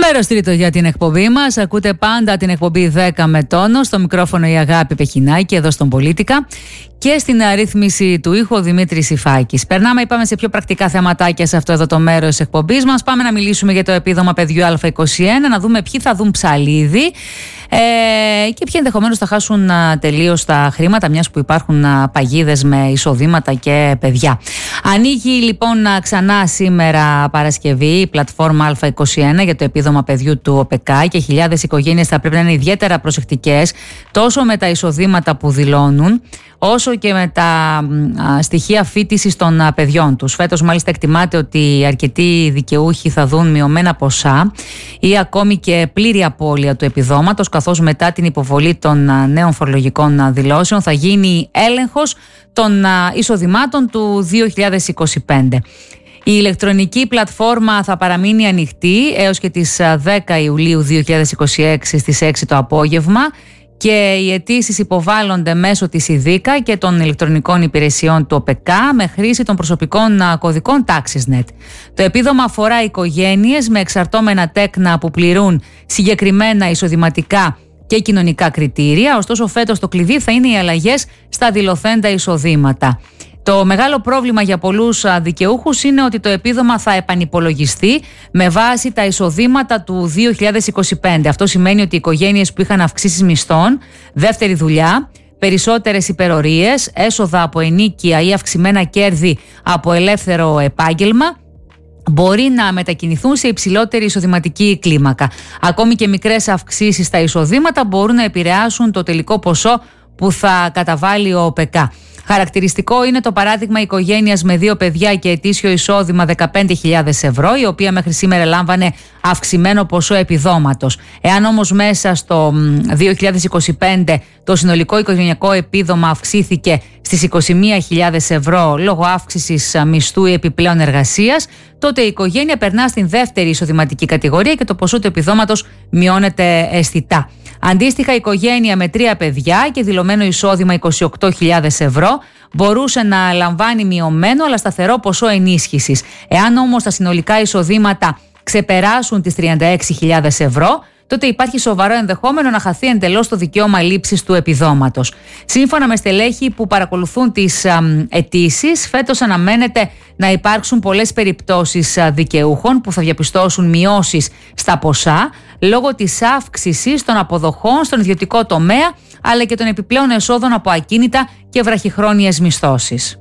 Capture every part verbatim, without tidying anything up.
Μέρος τρίτο για την εκπομπή μας. Ακούτε πάντα την εκπομπή δέκα με τόνο. Στο μικρόφωνο η Αγάπη Πεχινάκη, εδώ στον Πολίτικα. Και στην αρρύθμιση του ήχου ο Δημήτρης Ιφάκης. Περνάμε, είπαμε, σε πιο πρακτικά θεματάκια σε αυτό εδώ το μέρος της εκπομπής μας. Πάμε να μιλήσουμε για το επίδομα παιδιού Α είκοσι ένα, να δούμε ποιοι θα δουν ψαλίδι ε, και ποιοι ενδεχομένως θα χάσουν τελείως τα χρήματα, μιας που υπάρχουν παγίδες με εισοδήματα και παιδιά. Ανοίγει λοιπόν ξανά σήμερα Παρασκευή η πλατφόρμα Α είκοσι ένα για το επίδομα παιδιού του ΟΠΕΚΑ και χιλιάδες οικογένειες θα πρέπει να είναι ιδιαίτερα προσεκτικές τόσο με τα εισοδήματα που δηλώνουν, όσο και με τα α, στοιχεία φοιτησης των α, παιδιών τους. Φέτος μάλιστα εκτιμάται ότι αρκετοί δικαιούχοι θα δουν μειωμένα ποσά ή ακόμη και πλήρη απώλεια του επιδόματος, καθώς μετά την υποβολή των α, νέων φορολογικών α, δηλώσεων θα γίνει έλεγχος των α, εισοδημάτων του δύο χιλιάδες είκοσι πέντε. Η ηλεκτρονική πλατφόρμα θα παραμείνει ανοιχτή έως και τις δέκα Ιουλίου δύο χιλιάδες είκοσι έξι στις έξι το απόγευμα και οι αιτήσεις υποβάλλονται μέσω της ΙΔΙΚΑ και των ηλεκτρονικών υπηρεσιών του ΟΠΕΚΑ με χρήση των προσωπικών κωδικών TaxisNet. Το επίδομα αφορά οικογένειες με εξαρτώμενα τέκνα που πληρούν συγκεκριμένα εισοδηματικά και κοινωνικά κριτήρια, ωστόσο φέτος το κλειδί θα είναι οι αλλαγές στα δηλωθέντα εισοδήματα. Το μεγάλο πρόβλημα για πολλούς δικαιούχους είναι ότι το επίδομα θα επανυπολογιστεί με βάση τα εισοδήματα του δύο χιλιάδες είκοσι πέντε. Αυτό σημαίνει ότι οι οικογένειες που είχαν αυξήσεις μισθών, δεύτερη δουλειά, περισσότερες υπερορίες, έσοδα από ενίκεια ή αυξημένα κέρδη από ελεύθερο επάγγελμα, μπορεί να μετακινηθούν σε υψηλότερη εισοδηματική κλίμακα. Ακόμη και μικρές αυξήσεις στα εισοδήματα μπορούν να επηρεάσουν το τελικό ποσό που θα καταβάλει ο ΟΠΕΚΑ. Χαρακτηριστικό είναι το παράδειγμα οικογένειας με δύο παιδιά και ετήσιο εισόδημα δεκαπέντε χιλιάδες ευρώ, η οποία μέχρι σήμερα λάμβανε αυξημένο ποσό επιδόματος. Εάν όμως μέσα στο δύο χιλιάδες είκοσι πέντε το συνολικό οικογενειακό επίδομα αυξήθηκε στις είκοσι μία χιλιάδες ευρώ λόγω αύξησης μισθού ή επιπλέον εργασίας, τότε η οικογένεια περνά στην δεύτερη εισοδηματική κατηγορία και το ποσό του επιδόματος μειώνεται αισθητά. Αντίστοιχα, η οικογένεια με τρία παιδιά και δηλωμένο εισόδημα είκοσι οκτώ χιλιάδες ευρώ μπορούσε να λαμβάνει μειωμένο αλλά σταθερό ποσό ενίσχυσης. Εάν όμως τα συνολικά εισοδήματα ξεπεράσουν τις τριάντα έξι χιλιάδες ευρώ, τότε υπάρχει σοβαρό ενδεχόμενο να χαθεί εντελώς το δικαίωμα λήψης του επιδόματος. Σύμφωνα με στελέχη που παρακολουθούν τις αιτήσεις, φέτος αναμένεται να υπάρξουν πολλές περιπτώσεις δικαιούχων που θα διαπιστώσουν μειώσεις στα ποσά λόγω της αύξησης των αποδοχών στον ιδιωτικό τομέα, αλλά και των επιπλέον εσόδων από ακίνητα και βραχυχρόνιες μισθώσεις.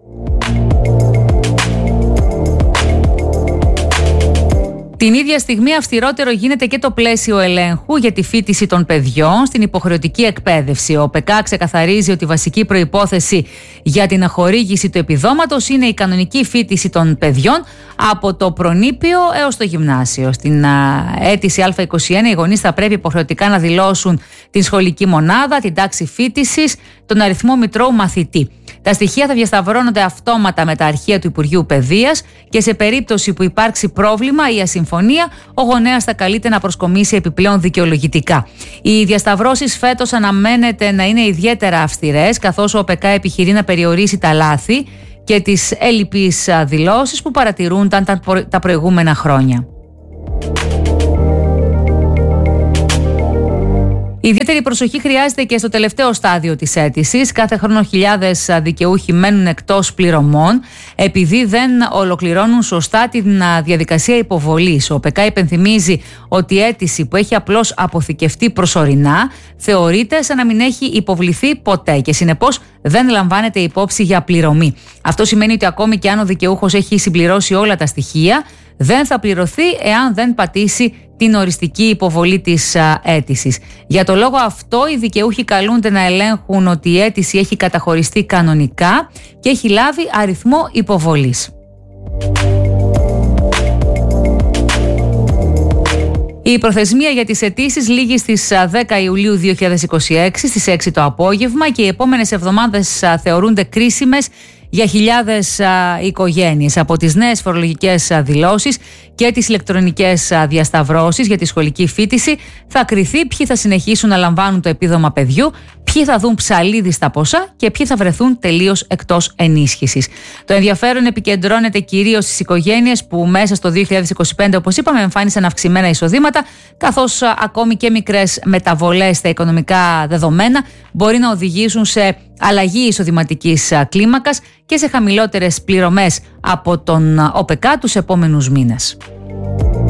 Την ίδια στιγμή αυστηρότερο γίνεται και το πλαίσιο ελέγχου για τη φοιτηση των παιδιών στην υποχρεωτική εκπαίδευση. Ο ΟΠΕΚΑ ξεκαθαρίζει ότι η βασική προϋπόθεση για την χορήγηση του επιδόματος είναι η κανονική φοιτηση των παιδιών από το προνήπιο έως το γυμνάσιο. Στην αίτηση Α είκοσι ένα οι γονείς θα πρέπει υποχρεωτικά να δηλώσουν την σχολική μονάδα, την τάξη φοιτησης, τον αριθμό μητρώου μαθητή. Τα στοιχεία θα διασταυρώνονται αυτόματα με τα αρχεία του Υπουργείου Παιδείας και σε περίπτωση που υπάρξει πρόβλημα ή ασυμφωνία, ο γονέας θα καλείται να προσκομίσει επιπλέον δικαιολογητικά. Οι διασταυρώσεις φέτος αναμένεται να είναι ιδιαίτερα αυστηρές, καθώς ο ΟΠΕΚΑ επιχειρεί να περιορίσει τα λάθη και τις έλλειπεις δηλώσεις που παρατηρούνταν τα προηγούμενα χρόνια. Ιδιαίτερη προσοχή χρειάζεται και στο τελευταίο στάδιο της αίτησης. Κάθε χρόνο χιλιάδες δικαιούχοι μένουν εκτός πληρωμών επειδή δεν ολοκληρώνουν σωστά τη διαδικασία υποβολής. Ο ΟΠΕΚΑ υπενθυμίζει ότι η αίτηση που έχει απλώς αποθηκευτεί προσωρινά θεωρείται σαν να μην έχει υποβληθεί ποτέ και συνεπώς δεν λαμβάνεται υπόψη για πληρωμή. Αυτό σημαίνει ότι ακόμη και αν ο δικαιούχος έχει συμπληρώσει όλα τα στοιχεία, δεν θα πληρωθεί εάν δεν πατήσει την οριστική υποβολή της αίτησης. Για το λόγο αυτό, οι δικαιούχοι καλούνται να ελέγχουν ότι η αίτηση έχει καταχωριστεί κανονικά και έχει λάβει αριθμό υποβολής. Η προθεσμία για τις αιτήσεις λήγει στις δέκα Ιουλίου δύο χιλιάδες είκοσι έξι στις έξι το απόγευμα και οι επόμενες εβδομάδες θεωρούνται κρίσιμες για χιλιάδες οικογένειες. Από τις νέες φορολογικές δηλώσεις και τις ηλεκτρονικές διασταυρώσεις για τη σχολική φοιτηση θα κριθεί ποιοι θα συνεχίσουν να λαμβάνουν το επίδομα παιδιού, ποιοι θα δουν ψαλίδι στα ποσά και ποιοι θα βρεθούν τελείως εκτός ενίσχυσης. Το ενδιαφέρον επικεντρώνεται κυρίως στις οικογένειες που μέσα στο δύο χιλιάδες είκοσι πέντε, όπως είπαμε, εμφάνισαν αυξημένα εισοδήματα, καθώς ακόμη και μικρές μεταβολές στα οικονομικά δεδομένα μπορεί να οδηγήσουν σε αλλαγή εισοδηματικής κλίμακας και σε χαμηλότερες πληρωμές από τον ΟΠΕΚΑ τους επόμενους μήνες.